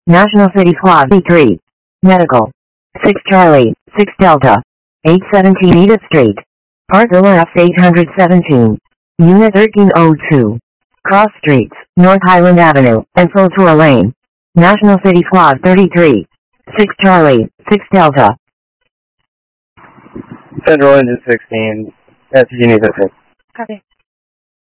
National City Squad B3. Medical. 6 Charlie, 6 Delta. 817 Edith Street. Parcel F 817. Unit 1302. Cross Streets, North Highland Avenue, and Fultour Lane. National City Squad 33. 6 Charlie, 6 Delta. Federal Engine 16. That's Unit 15. Copy.